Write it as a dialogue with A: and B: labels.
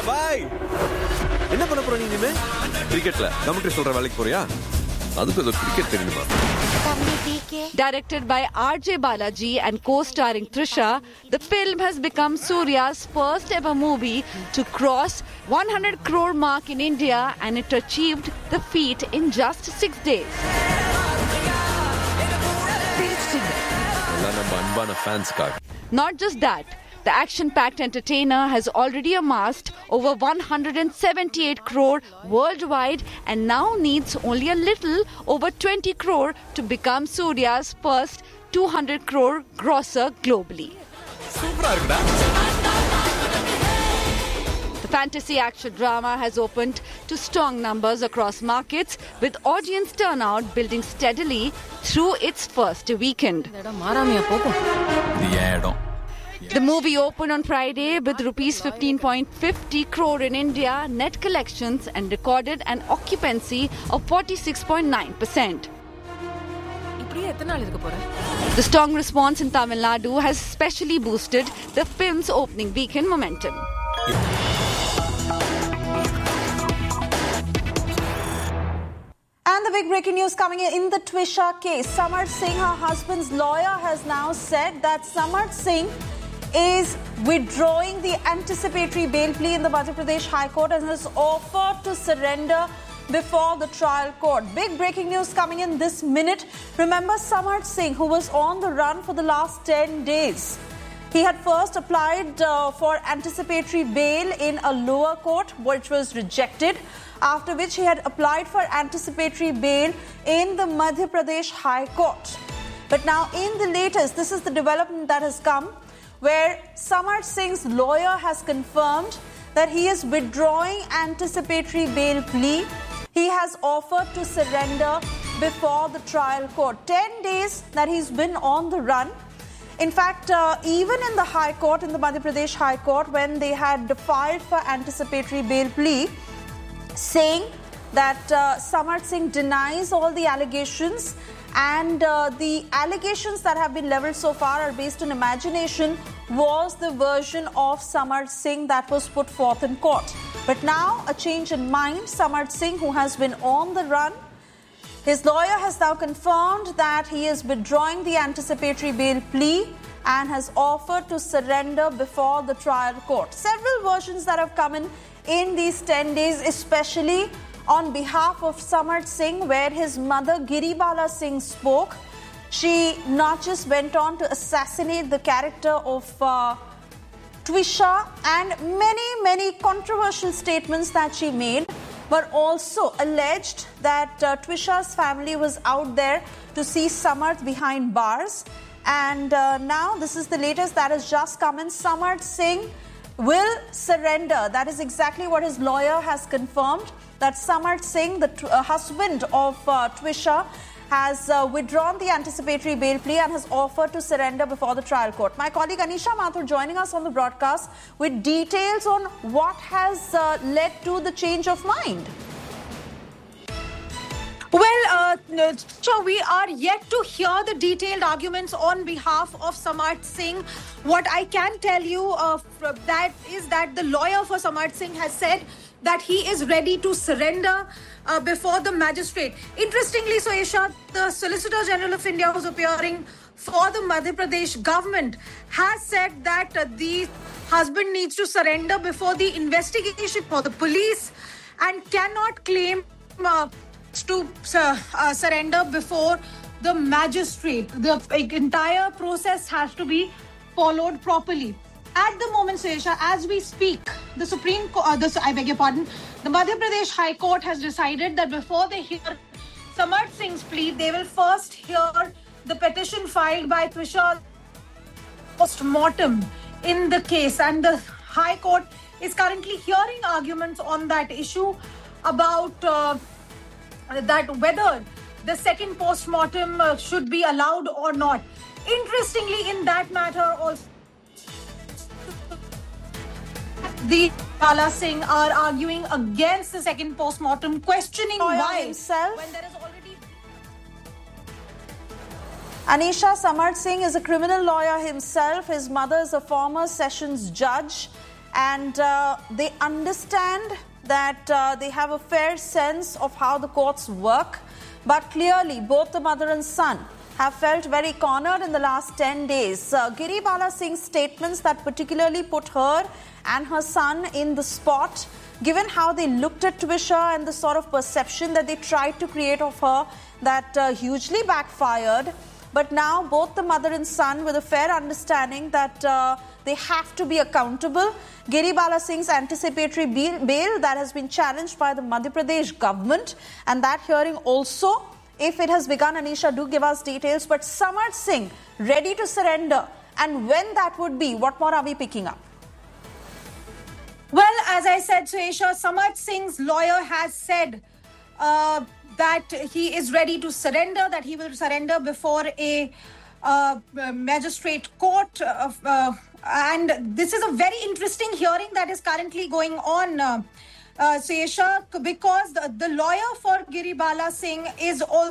A: பாய். என்ன பண்ண போற நீ இனிமே? கிரிக்கெட்ல கமெண்ட்ரி சொல்ற வேலைக்கு போறியா? அதுக்கு ஏதோ கிரிக்கெட் தெரியுமா?
B: Directed by R.J. Balaji and co-starring Trisha, the film has become Surya's first ever movie to cross 100 crore mark in India, and it achieved the feat in just 6 days. Not just that, the action-packed entertainer has already amassed over 178 crore worldwide and now needs only a little over 20 crore to become Surya's first 200 crore grosser globally. The fantasy action drama has opened to strong numbers across markets, with audience turnout building steadily through its first weekend. The movie opened on Friday with rupees 15.50 crore in India net collections and recorded an occupancy of 46.9%. The strong response in Tamil Nadu has specially boosted the film's opening weekend momentum.
C: And the big breaking news coming in the Twisha case. Samarth Singh, her husband's lawyer, has now said that Samarth Singh is withdrawing the anticipatory bail plea in the Madhya Pradesh High Court and has offered to surrender before the trial court. Big breaking news coming in this minute. Remember Samarth Singh, who was on the run for the last 10 days. He had first applied for anticipatory bail in a lower court, which was rejected, after which he had applied for anticipatory bail in the Madhya Pradesh High Court. But now in the latest, this is the development that has come, where Samarth Singh's lawyer has confirmed that he is withdrawing anticipatory bail plea. He has offered to surrender before the trial court. 10 days that he's been on the run. In fact, even in the High Court, in the Madhya Pradesh High Court, when they had filed for anticipatory bail plea, saying that Samarth Singh denies all the allegations, and the allegations that have been leveled so far are based on imagination, was the version of Samarth Singh that was put forth in court. But now, a change in mind. Samarth Singh, who has been on the run, his lawyer has now confirmed that he is withdrawing the anticipatory bail plea and has offered to surrender before the trial court. Several versions that have come in these 10 days, especially on behalf of Samarth Singh, where his mother Giribala Singh spoke. She not just went on to assassinate the character of Twisha and many controversial statements that she made, but also alleged that Twisha's family was out there to see Samarth behind bars. And now this is the latest that has just come in. Samarth Singh will surrender. That is exactly what his lawyer has confirmed, that Samarth Singh, the husband of Twisha, has withdrawn the anticipatory bail plea and has offered to surrender before the trial court. My colleague Anisha Mathur joining us on the broadcast with details on what has led to the change of mind.
D: Well, we are yet to hear the detailed arguments on behalf of Samarth Singh. What I can tell you that is that the lawyer for Samarth Singh has said that he is ready to surrender before the magistrate. Interestingly, Soesha, the Solicitor General of India, who's appearing for the Madhya Pradesh government, has said that the husband needs to surrender before the investigation for the police and cannot claim to surrender before the magistrate. The entire process has to be followed properly. At the moment, Soesha, as we speak, the Madhya Pradesh High Court has decided that before they hear Samarth Singh's plea, they will first hear the petition filed by Twisha post-mortem in the case. And the High Court is currently hearing arguments on that issue about that whether the second post-mortem should be allowed or not. Interestingly, in that matter also, the Bala Singh are arguing against the second post-mortem, questioning why
C: himself.
D: When there is already...
C: Anisha, Samarth Singh is a criminal lawyer himself. His mother is a former sessions judge. and they understand that they have a fair sense of how the courts work. But clearly, both the mother and son have felt very cornered in the last 10 days. Giri Bala Singh's statements that particularly put her and her son in the spot, given how they looked at Twisha and the sort of perception that they tried to create of her, that hugely backfired. But now both the mother and son, with a fair understanding that they have to be accountable. Giri Bala Singh's anticipatory bail that has been challenged by the Madhya Pradesh government, and that hearing also, if it has begun, Anisha, do give us details. But Samarth Singh ready to surrender, and when that would be, what more are we picking up?
D: Well, as I said, Suesha, Samarth Singh's lawyer has said that he is ready to surrender, that he will surrender before a magistrate court. And this is a very interesting hearing that is currently going on, Suesha, because the lawyer for Giri Bala Singh is also